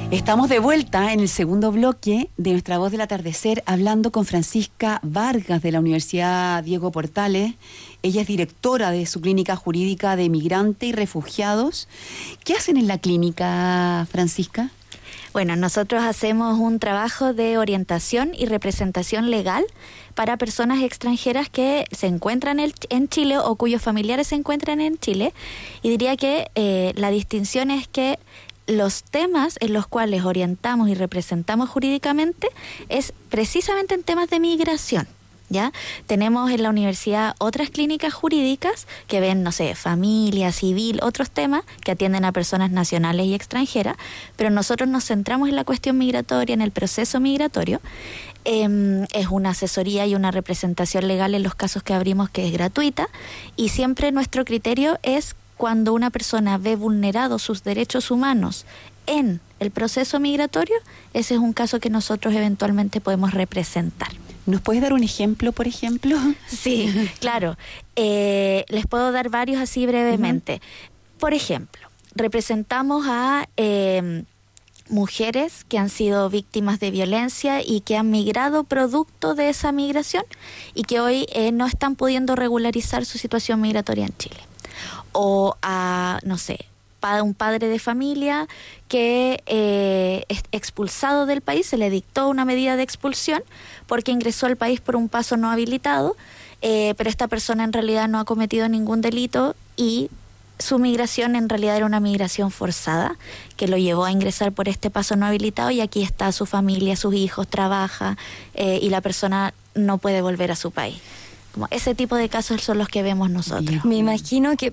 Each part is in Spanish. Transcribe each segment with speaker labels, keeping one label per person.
Speaker 1: Estamos de vuelta en el segundo bloque de Nuestra Voz del Atardecer, hablando con Francisca Vargas de la Universidad Diego Portales. Ella es directora de su clínica jurídica de migrantes y refugiados. ¿Qué hacen en la clínica, Francisca?
Speaker 2: Bueno, nosotros hacemos un trabajo de orientación y representación legal para personas extranjeras que se encuentran en Chile o cuyos familiares se encuentran en Chile. Y diría que la distinción es que los temas en los cuales orientamos y representamos jurídicamente es precisamente en temas de migración. ¿Ya? Tenemos en la universidad otras clínicas jurídicas que ven, no sé, familia, civil, otros temas que atienden a personas nacionales y extranjeras, pero nosotros nos centramos en la cuestión migratoria, en el proceso migratorio. Es una asesoría y una representación legal en los casos que abrimos que es gratuita, y siempre nuestro criterio es cuando una persona ve vulnerados sus derechos humanos en el proceso migratorio, ese es un caso que nosotros eventualmente podemos representar.
Speaker 1: ¿Nos puedes dar un ejemplo, por ejemplo?
Speaker 2: Sí, claro. Les puedo dar varios así brevemente. Por ejemplo, representamos a mujeres que han sido víctimas de violencia y que han migrado producto de esa migración y que hoy no están pudiendo regularizar su situación migratoria en Chile. O a, no sé, un padre de familia que es expulsado del país, se le dictó una medida de expulsión porque ingresó al país por un paso no habilitado, pero esta persona en realidad no ha cometido ningún delito y su migración en realidad era una migración forzada que lo llevó a ingresar por este paso no habilitado, y aquí está su familia, sus hijos, trabaja y la persona no puede volver a su país. Como ese tipo de casos son los que vemos nosotros.
Speaker 3: Me imagino que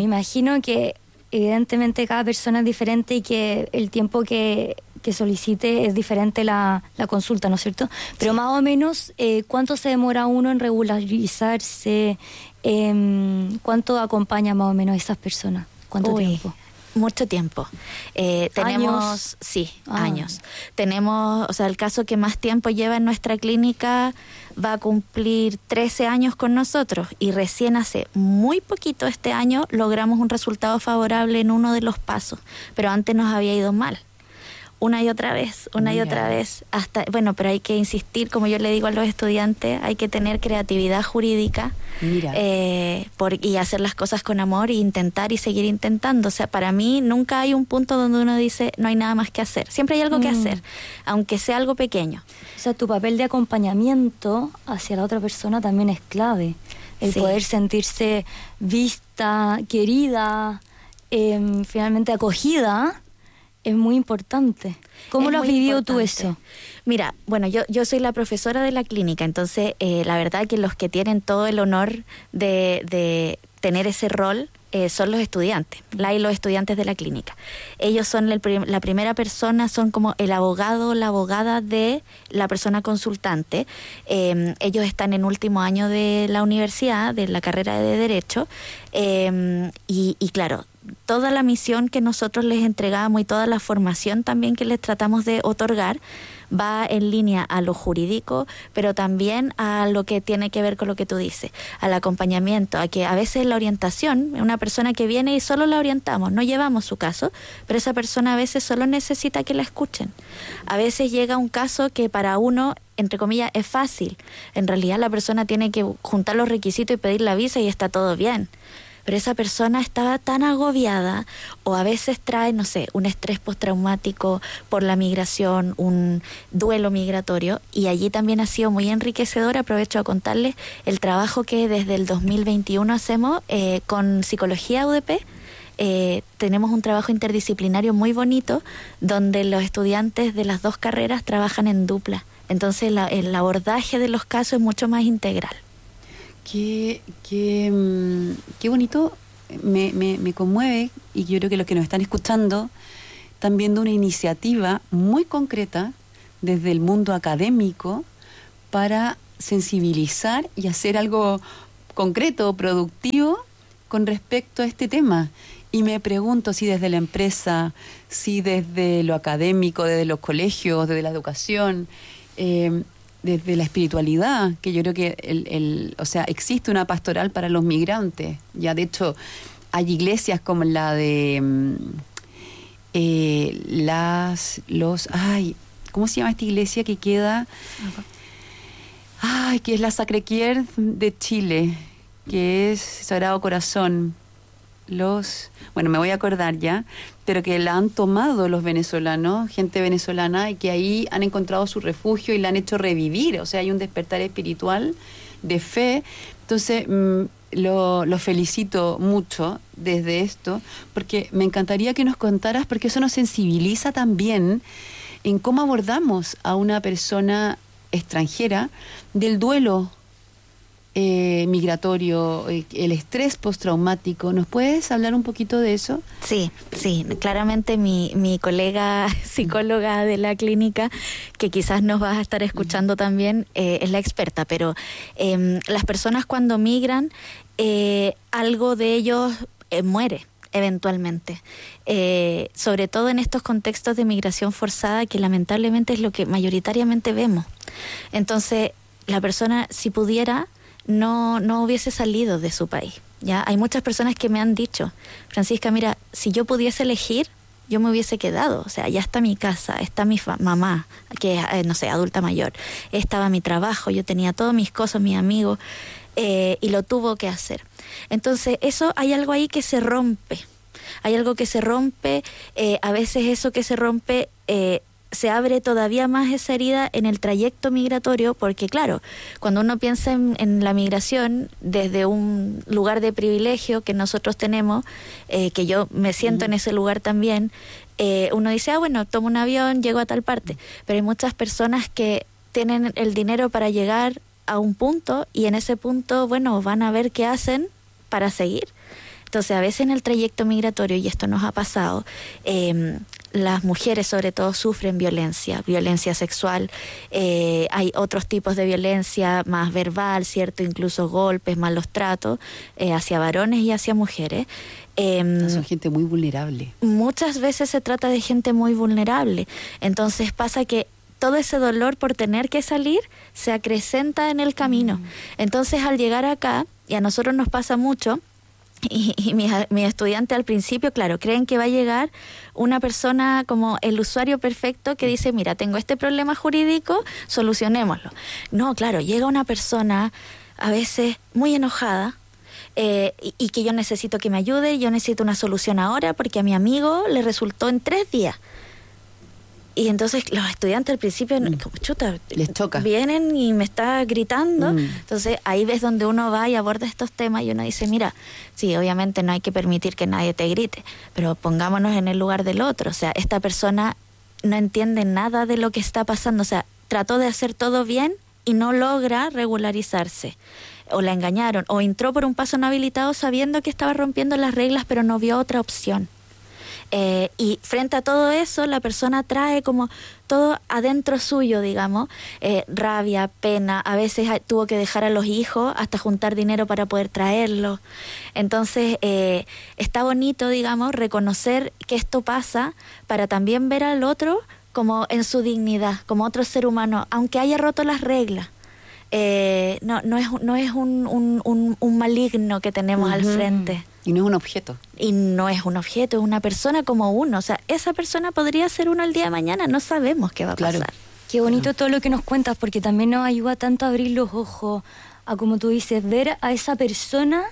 Speaker 3: evidentemente cada persona es diferente y que el tiempo que solicite es diferente la consulta, ¿no es cierto? Pero sí, más o menos, ¿cuánto se demora uno en regularizarse? ¿Cuánto acompaña más o menos a esas personas? ¿Cuánto tiempo?
Speaker 2: Mucho tiempo. Tenemos,
Speaker 3: ¿Años?
Speaker 2: Sí, años. Tenemos, o sea, el caso que más tiempo lleva en nuestra clínica va a cumplir 13 años con nosotros, y recién hace muy poquito este año logramos un resultado favorable en uno de los pasos, pero antes nos había ido mal. Una y otra vez, hasta, bueno, pero hay que insistir, como yo le digo a los estudiantes, hay que tener creatividad jurídica y hacer las cosas con amor e intentar y seguir intentando. O sea, para mí nunca hay un punto donde uno dice no hay nada más que hacer. Siempre hay algo que hacer, aunque sea algo pequeño.
Speaker 3: O sea, tu papel de acompañamiento hacia la otra persona también es clave. El poder sentirse vista, querida, finalmente acogida, es muy importante. ¿Cómo lo has vivido tú eso?
Speaker 2: Mira, bueno, yo soy la profesora de la clínica, entonces la verdad que los que tienen todo el honor de tener ese rol son los estudiantes, los estudiantes de la clínica. Ellos son la primera persona, son como el abogado o la abogada de la persona consultante. Ellos están en último año de la universidad, de la carrera de Derecho, y claro, toda la misión que nosotros les entregamos y toda la formación también que les tratamos de otorgar va en línea a lo jurídico, pero también a lo que tiene que ver con lo que tú dices, al acompañamiento, a que a veces la orientación, una persona que viene y solo la orientamos, no llevamos su caso, pero esa persona a veces solo necesita que la escuchen. A veces llega un caso que para uno, entre comillas, es fácil. En realidad la persona tiene que juntar los requisitos y pedir la visa y está todo bien. Pero esa persona estaba tan agobiada, o a veces trae, no sé, un estrés postraumático por la migración, un duelo migratorio, y allí también ha sido muy enriquecedor. Aprovecho a contarles el trabajo que desde el 2021 hacemos con Psicología UDP. Tenemos un trabajo interdisciplinario muy bonito donde los estudiantes de las dos carreras trabajan en dupla. Entonces el abordaje de los casos es mucho más integral.
Speaker 1: Qué bonito, me conmueve, y yo creo que los que nos están escuchando están viendo una iniciativa muy concreta desde el mundo académico para sensibilizar y hacer algo concreto, productivo con respecto a este tema. Y me pregunto si desde la empresa, si desde lo académico, desde los colegios, desde la educación, desde la espiritualidad, que yo creo que o sea, existe una pastoral para los migrantes. Ya de hecho hay iglesias como la de ¿cómo se llama esta iglesia que queda? Que es la Sacré-Cœur de Chile, que es Sagrado Corazón. Me voy a acordar ya, pero que la han tomado los venezolanos, gente venezolana, y que ahí han encontrado su refugio y la han hecho revivir. O sea, hay un despertar espiritual de fe. Entonces, lo felicito mucho desde esto, porque me encantaría que nos contaras, porque eso nos sensibiliza también en cómo abordamos a una persona extranjera del duelo migratorio, el estrés postraumático. ¿Nos puedes hablar un poquito de eso?
Speaker 2: Sí, claramente mi colega psicóloga de la clínica, que quizás nos vas a estar escuchando también, es la experta, pero las personas cuando migran, algo de ellos muere eventualmente, sobre todo en estos contextos de migración forzada, que lamentablemente es lo que mayoritariamente vemos. Entonces, la persona, si pudiera, no hubiese salido de su país. ¿Ya? Hay muchas personas que me han dicho, Francisca, mira, si yo pudiese elegir, yo me hubiese quedado. O sea, ya está mi casa, está mi mamá, que es, no sé, adulta mayor, estaba mi trabajo, yo tenía todas mis cosas, mis amigos, y lo tuvo que hacer. Entonces, hay algo ahí que se rompe. Hay algo que se rompe, a veces eso que se rompe se abre todavía más esa herida en el trayecto migratorio, porque claro, cuando uno piensa en la migración desde un lugar de privilegio que nosotros tenemos, que yo me siento en ese lugar también, uno dice, bueno, tomo un avión, llego a tal parte, pero hay muchas personas que tienen el dinero para llegar a un punto y en ese punto, van a ver qué hacen para seguir. Entonces, a veces en el trayecto migratorio, y esto nos ha pasado, las mujeres sobre todo sufren violencia sexual, hay otros tipos de violencia más verbal, ¿cierto? Incluso golpes, malos tratos hacia varones y hacia mujeres.
Speaker 1: Son gente muy vulnerable.
Speaker 2: Muchas veces se trata de gente muy vulnerable. Entonces pasa que todo ese dolor por tener que salir se acrecenta en el camino. Entonces, al llegar acá, y a nosotros nos pasa mucho, y mi estudiante al principio, claro, creen que va a llegar una persona como el usuario perfecto que dice, mira, tengo este problema jurídico, solucionémoslo. No, claro, llega una persona a veces muy enojada, y que yo necesito que me ayude, yo necesito una solución ahora porque a mi amigo le resultó en 3 días. Y entonces los estudiantes al principio, como chuta,
Speaker 1: les choca.
Speaker 2: Vienen y me está gritando. Entonces ahí ves donde uno va y aborda estos temas y uno dice, mira, sí, obviamente no hay que permitir que nadie te grite, pero pongámonos en el lugar del otro. O sea, esta persona no entiende nada de lo que está pasando. O sea, trató de hacer todo bien y no logra regularizarse. O la engañaron, o entró por un paso no habilitado sabiendo que estaba rompiendo las reglas, pero no vio otra opción. Y frente a todo eso, la persona trae como todo adentro suyo, digamos, rabia, pena, a veces tuvo que dejar a los hijos hasta juntar dinero para poder traerlos. Entonces, está bonito, digamos, reconocer que esto pasa para también ver al otro como en su dignidad, como otro ser humano, aunque haya roto las reglas. No es un maligno que tenemos al frente.
Speaker 1: Y no es un objeto.
Speaker 2: Y no es un objeto, es una persona como uno. O sea, esa persona podría ser uno el día de mañana, no sabemos qué va a pasar.
Speaker 3: Qué bonito todo lo que nos cuentas, porque también nos ayuda tanto a abrir los ojos, a, como tú dices, ver a esa persona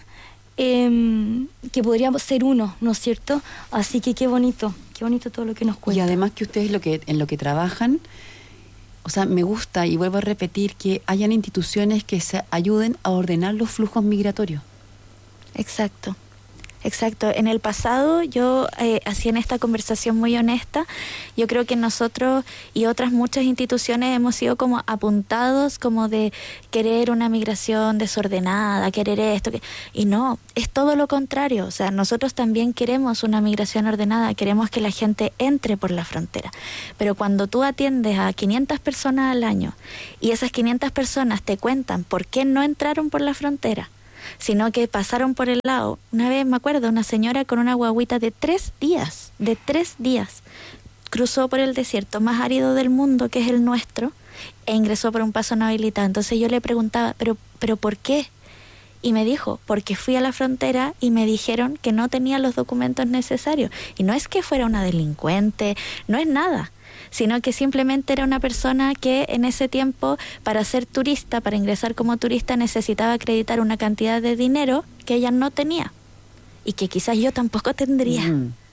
Speaker 3: que podría ser uno, ¿no es cierto? Así que qué bonito todo lo que nos cuentas.
Speaker 1: Y además que ustedes en lo que trabajan, o sea, me gusta, y vuelvo a repetir, que hayan instituciones que se ayuden a ordenar los flujos migratorios.
Speaker 2: Exacto. En el pasado yo hacía en esta conversación muy honesta, yo creo que nosotros y otras muchas instituciones hemos sido como apuntados como de querer una migración desordenada, querer esto, y no, es todo lo contrario. O sea, nosotros también queremos una migración ordenada, queremos que la gente entre por la frontera, pero cuando tú atiendes a 500 personas al año y esas 500 personas te cuentan por qué no entraron por la frontera, sino que pasaron por el lado. Una vez me acuerdo, una señora con una guaguita de 3 días, cruzó por el desierto más árido del mundo, que es el nuestro, e ingresó por un paso no habilitado. Entonces yo le preguntaba, ¿pero por qué? Y me dijo, porque fui a la frontera y me dijeron que no tenía los documentos necesarios. Y no es que fuera una delincuente, no es nada, sino que simplemente era una persona que en ese tiempo, para ser turista, para ingresar como turista, necesitaba acreditar una cantidad de dinero que ella no tenía y que quizás yo tampoco tendría.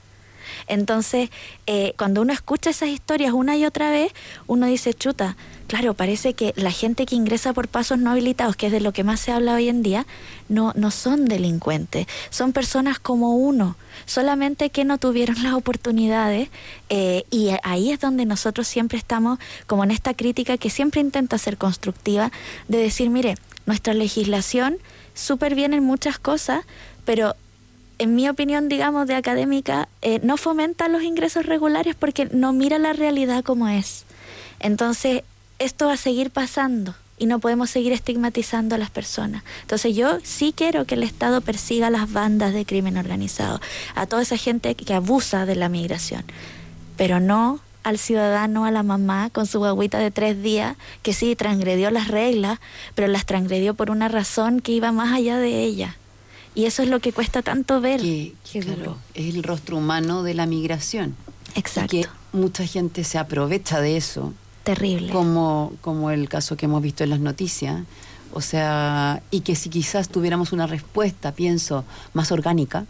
Speaker 2: Entonces, cuando uno escucha esas historias una y otra vez, uno dice, chuta, claro, parece que la gente que ingresa por pasos no habilitados, que es de lo que más se habla hoy en día, no son delincuentes, son personas como uno, solamente que no tuvieron las oportunidades, y ahí es donde nosotros siempre estamos como en esta crítica que siempre intenta ser constructiva, de decir, mire, nuestra legislación súper bien en muchas cosas, pero en mi opinión, digamos, de académica, no fomenta los ingresos regulares porque no mira la realidad como es. Entonces, esto va a seguir pasando y no podemos seguir estigmatizando a las personas. Entonces, yo sí quiero que el Estado persiga a las bandas de crimen organizado, a toda esa gente que abusa de la migración, pero no al ciudadano, a la mamá con su guagüita de 3 días, que sí transgredió las reglas, pero las transgredió por una razón que iba más allá de ella. Y eso es lo que cuesta tanto ver.
Speaker 1: Claro, es el rostro humano de la migración.
Speaker 2: Exacto.
Speaker 1: Y que mucha gente se aprovecha de eso.
Speaker 2: Terrible.
Speaker 1: Como el caso que hemos visto en las noticias. O sea, y que si quizás tuviéramos una respuesta, pienso, más orgánica,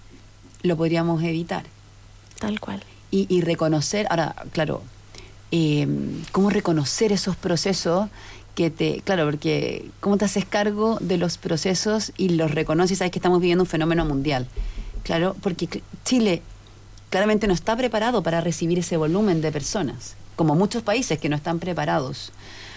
Speaker 1: lo podríamos evitar.
Speaker 2: Tal cual.
Speaker 1: Y reconocer, ahora, claro, cómo reconocer esos procesos claro, porque cómo te haces cargo de los procesos y los reconoces y sabes que estamos viviendo un fenómeno mundial. Claro, porque Chile claramente no está preparado para recibir ese volumen de personas, como muchos países que no están preparados.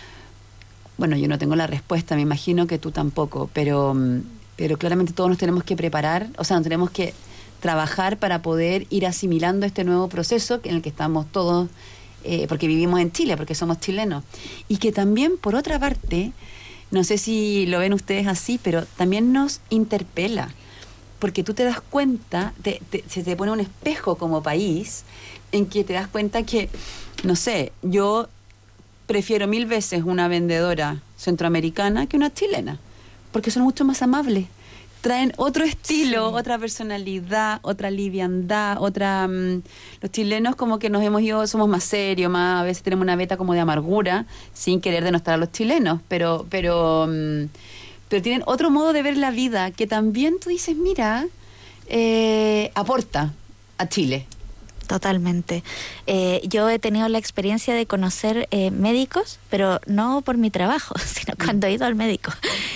Speaker 1: Bueno, yo no tengo la respuesta, me imagino que tú tampoco, pero claramente todos nos tenemos que preparar, o sea, nos tenemos que trabajar para poder ir asimilando este nuevo proceso en el que estamos todos, porque vivimos en Chile, porque somos chilenos. Y que también, por otra parte, no sé si lo ven ustedes así, pero también nos interpela, porque tú te das cuenta, se te pone un espejo como país, en que te das cuenta que, no sé, yo prefiero 1000 veces una vendedora centroamericana que una chilena, porque son mucho más amables. Traen otro estilo, sí, otra personalidad, otra liviandad, los chilenos como que nos hemos ido, somos más serios, más, a veces tenemos una veta como de amargura, sin querer denostar a los chilenos, pero tienen otro modo de ver la vida que también tú dices, mira, aporta a Chile.
Speaker 2: Totalmente. Yo he tenido la experiencia de conocer médicos, pero no por mi trabajo, sino cuando he ido al médico.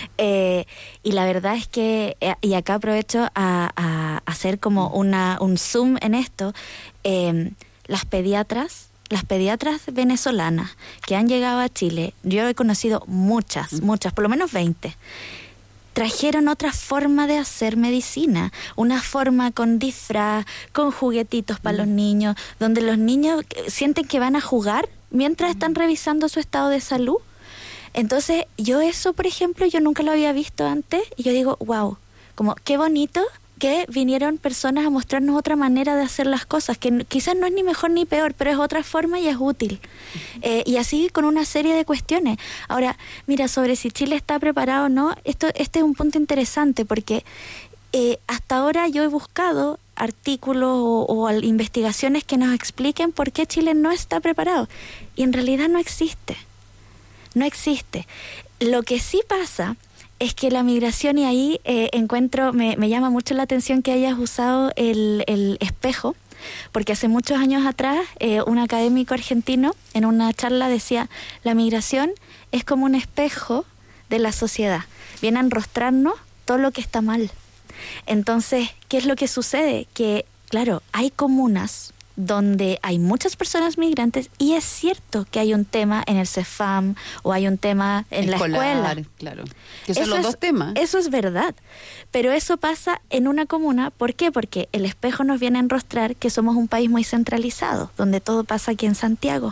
Speaker 2: Y la verdad es que, y acá aprovecho a hacer como un zoom en esto, las pediatras venezolanas que han llegado a Chile, yo he conocido muchas, por lo menos 20, trajeron otra forma de hacer medicina, una forma con disfraz, con juguetitos para los niños, donde los niños sienten que van a jugar mientras están revisando su estado de salud. Entonces, yo eso, por ejemplo, yo nunca lo había visto antes, y yo digo, wow, como qué bonito que vinieron personas a mostrarnos otra manera de hacer las cosas, que quizás no es ni mejor ni peor, pero es otra forma y es útil. Y así con una serie de cuestiones. Ahora, mira, sobre si Chile está preparado o no, este es un punto interesante, porque hasta ahora yo he buscado artículos o investigaciones que nos expliquen por qué Chile no está preparado. Y en realidad no existe. No existe. Lo que sí pasa es que la migración, y ahí me llama mucho la atención que hayas usado el espejo, porque hace muchos años atrás un académico argentino en una charla decía, la migración es como un espejo de la sociedad, viene a enrostrarnos todo lo que está mal. Entonces, ¿qué es lo que sucede? Que, claro, hay comunas donde hay muchas personas migrantes, y es cierto que hay un tema en el CEFAM o hay un tema en
Speaker 1: escolar,
Speaker 2: la escuela.
Speaker 1: Claro. Que son los dos temas.
Speaker 2: Eso es verdad. Pero eso pasa en una comuna. ¿Por qué? Porque el espejo nos viene a enrostrar que somos un país muy centralizado, donde todo pasa aquí en Santiago.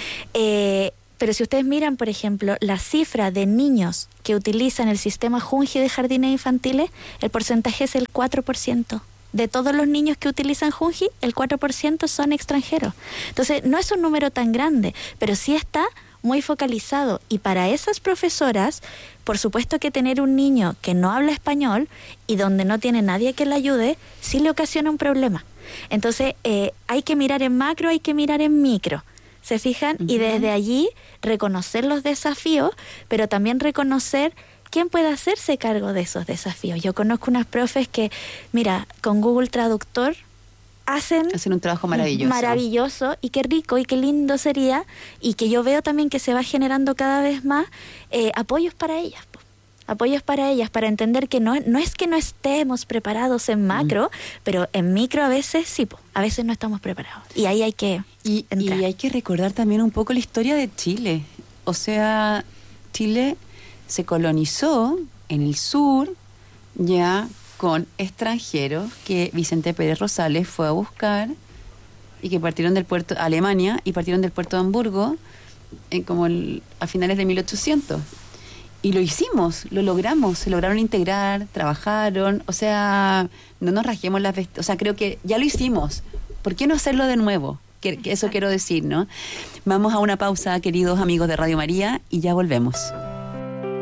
Speaker 2: Pero si ustedes miran, por ejemplo, la cifra de niños que utilizan el sistema Junji de jardines infantiles, el porcentaje es el 4%. De todos los niños que utilizan Junji, el 4% son extranjeros. Entonces, no es un número tan grande, pero sí está muy focalizado. Y para esas profesoras, por supuesto que tener un niño que no habla español y donde no tiene nadie que le ayude, sí le ocasiona un problema. Entonces, hay que mirar en macro, hay que mirar en micro. ¿Se fijan? Uh-huh. Y desde allí reconocer los desafíos, pero también reconocer quién puede hacerse cargo de esos desafíos. Yo conozco unas profes que, mira, con Google Traductor hacen
Speaker 1: un trabajo maravilloso.
Speaker 2: Maravilloso, y qué rico y qué lindo sería, y que yo veo también que se va generando cada vez más apoyos para ellas. Apoyos para ellas, para entender que no es que no estemos preparados en macro, pero en micro a veces sí, a veces no estamos preparados. Y ahí hay que entrar.
Speaker 1: Y hay que recordar también un poco la historia de Chile. O sea, Chile se colonizó en el sur ya con extranjeros que Vicente Pérez Rosales fue a buscar y que partieron del puerto, Alemania, y partieron del puerto de Hamburgo a finales de 1800. Y lo hicimos, lo logramos, se lograron integrar, trabajaron, o sea, no nos rajemos las vestiduras, o sea, creo que ya lo hicimos, ¿por qué no hacerlo de nuevo? Que eso quiero decir, ¿no? Vamos a una pausa, queridos amigos de Radio María, y ya volvemos.